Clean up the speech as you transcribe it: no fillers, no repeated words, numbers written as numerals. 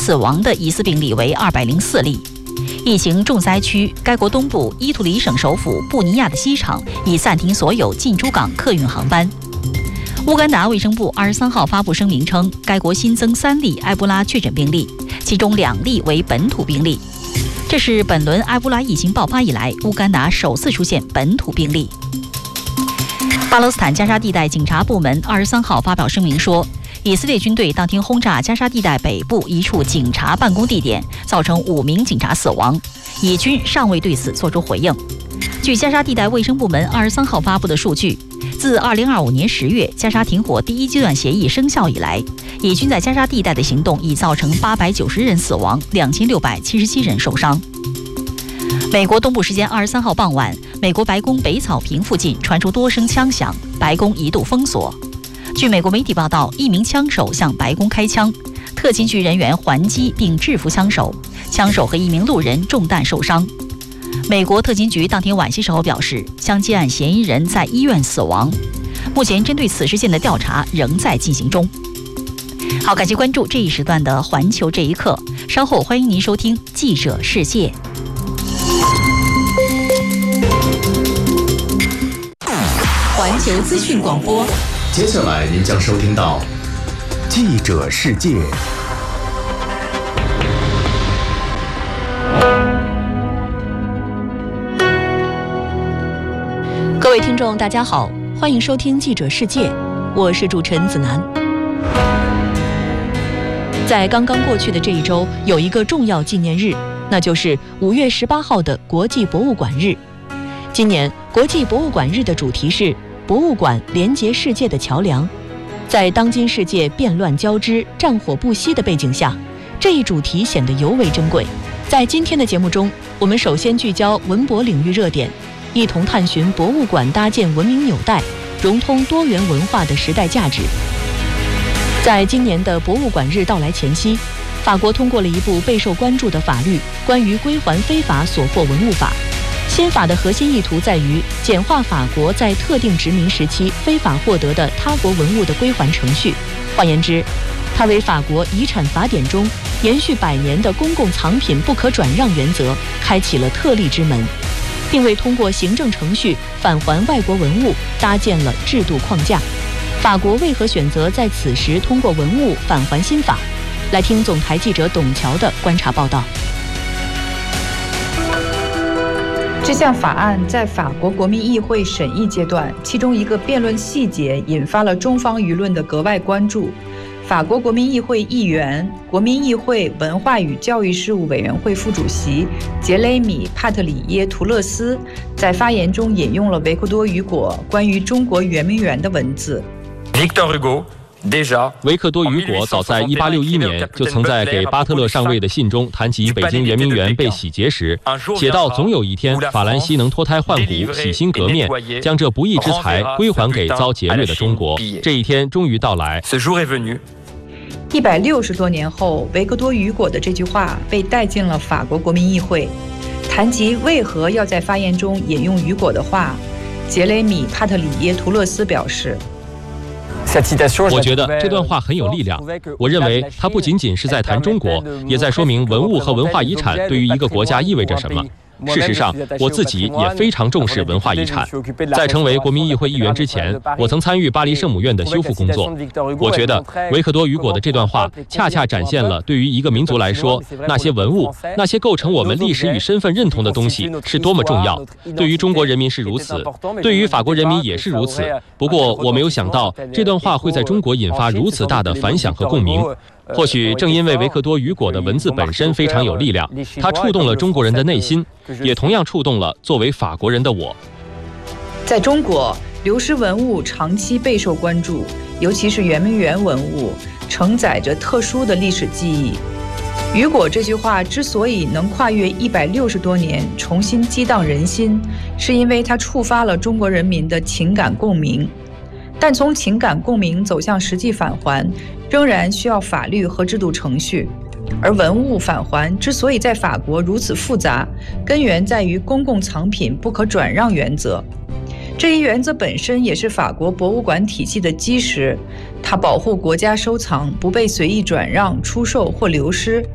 死亡的疑似病例为204例。疫情重灾区该国东部伊图里省首府布尼亚的机场已暂停所有进出港客运航班。乌干达卫生部23号发布声明称，该国新增3例埃博拉确诊病例，其中2例为本土病例。这是本轮埃博拉疫情爆发以来，乌干达首次出现本土病例。巴勒斯坦加沙地带警察部门23号发表声明说，以色列军队当天轰炸加沙地带北部一处警察办公地点，造成5名警察死亡，以军尚未对此作出回应。据加沙地带卫生部门23号发布的数据，自2025年10月加沙停火第1阶段协议生效以来，以军在加沙地带的行动已造成890人死亡，2677人受伤。美国东部时间23号傍晚，美国白宫北草坪附近传出多声枪响，白宫一度封锁。据美国媒体报道，一名枪手向白宫开枪，特勤局人员还击并制服枪手，枪手和一名路人中弹受伤。美国特勤局当天晚些时候表示，枪击案嫌疑人在医院死亡。目前针对此事件的调查仍在进行中。好，感谢关注这一时段的环球这一刻，稍后欢迎您收听记者世界。环球资讯广播， 接下来您将收听到记者世界。 各位听众大家好，欢迎收听记者世界，我是主持人子楠。在刚刚过去的这一周，有一个重要纪念日，那就是5月18号的国际博物馆日。今年国际博物馆日的主题是博物馆连结世界的桥梁。在当今世界变乱交织、战火不息的背景下，这一主题显得尤为珍贵。在今天的节目中，我们首先聚焦文博领域热点，一同探寻博物馆搭建文明纽带，融通多元文化的时代价值。在今年的博物馆日到来前夕，法国通过了一部备受关注的法律《关于归还非法所获文物法》。新法的核心意图在于简化法国在特定殖民时期非法获得的他国文物的归还程序。换言之，它为法国遗产法典中延续100年的公共藏品不可转让原则开启了特例之门，并为通过行政程序返还外国文物搭建了制度框架。法国为何选择在此时通过文物返还新法？来听总台记者董桥的观察报道。 这项法案在法国国民议会审议阶段，其中一个辩论细节引发了中方舆论的格外关注。法国国民议会议员、国民议会文化与教育事务委员会副主席杰雷米·帕特里耶·图勒斯在发言中引用了维克多·雨果关于中国圆明园的文字。 维克多·雨果早在1861年就曾在给巴特勒上尉的信中谈及北京圆明园被洗劫时，写道：总有一天，法兰西能脱胎换骨、洗心革面，将这不义之财归还给遭劫掠的中国。这一天终于到来。 160多年后，维克多·雨果的这句话被带进了法国国民议会。谈及为何要在发言中引用雨果的话，杰雷米·帕特里耶·图勒斯表示， 我觉得这段话很有力量。我认为它不仅仅是在谈中国，也在说明文物和文化遗产对于一个国家意味着什么。事实上，我自己也非常重视文化遗产。在成为国民议会议员之前，我曾参与巴黎圣母院的修复工作。我觉得维克多·雨果的这段话恰恰展现了对于一个民族来说，那些文物，那些构成我们历史与身份认同的东西是多么重要。对于中国人民是如此，对于法国人民也是如此。不过，我没有想到这段话会在中国引发如此大的反响和共鸣。或许正因为维克多·雨果的文字本身非常有力量，它触动了中国人的内心，也同样触动了作为法国人的我。 在中国，流失文物长期备受关注，尤其是圆明园文物，承载着特殊的历史记忆。雨果这句话之所以能跨越160多年，重新激荡人心，是因为它触发了中国人民的情感共鸣。但从情感共鸣走向实际返还，仍然需要法律和制度程序。而文物返还之所以在法国如此复杂，根源在于公共藏品不可转让原则。这一原则本身也是法国博物馆体系的基石，它保护国家收藏不被随意转让、出售或流失，